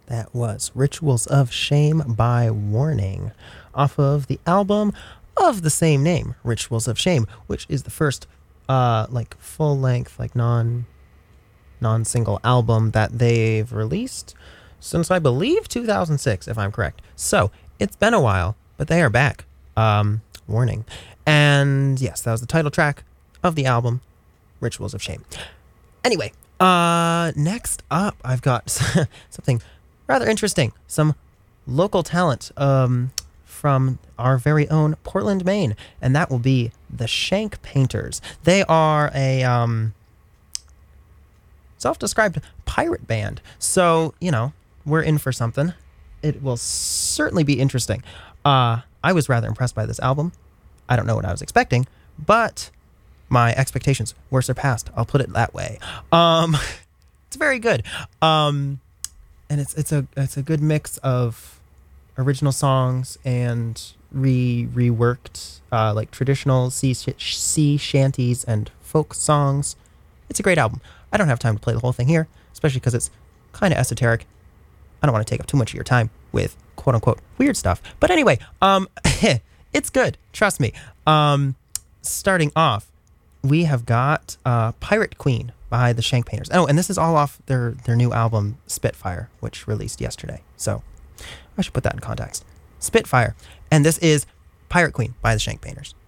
That was Rituals of Shame by Warning, off of the album of the same name, Rituals of Shame, which is the first like full length, like non-single album that they've released since, I believe, 2006, if I'm correct. So it's been a while, but they are back. Warning. And yes, that was the title track of the album, Rituals of Shame. Anyway, next up, I've got something rather interesting. Some local talent from our very own Portland, Maine, and that will be the Shank Painters. They are a self-described pirate band, so, you know, we're in for something. It will certainly be interesting. I was rather impressed by this album. I don't know what I was expecting, but my expectations were surpassed. I'll put it that way. It's very good. And it's a good mix of original songs and reworked like traditional sea shanties and folk songs. It's a great album. I don't have time to play the whole thing here, especially because it's kind of esoteric. I don't want to take up too much of your time with quote unquote weird stuff. But anyway, it's good. Trust me. Starting off, we have got Pirate Queen by the Shank Painters. Oh, and this is all off their new album, Spitfire, which released yesterday. So I should put that in context. Spitfire. And this is Pirate Queen by the Shank Painters.